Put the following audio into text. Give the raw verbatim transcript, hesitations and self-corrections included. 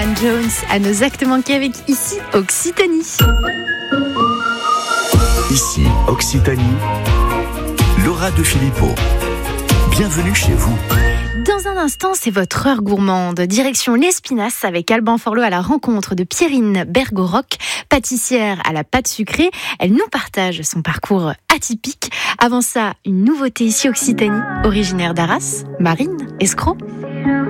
Anne Jones à nos actes manqués avec Ici Occitanie. Ici Occitanie, Laura de Filippo. Bienvenue chez vous. Dans un instant, c'est votre heure gourmande. Direction l'Espinasse avec Alban Forlot à la rencontre de Pierrine Bergoroc, pâtissière à la pâte sucrée. Elle nous partage son parcours atypique. Avant ça, une nouveauté ici Occitanie, originaire d'Arras, Marine Escroc.